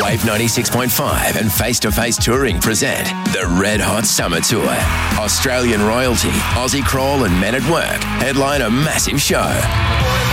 Wave 96.5 and Face to Face Touring present the Red Hot Summer Tour. Australian royalty, Aussie Crawl and Men at Work headline a massive show.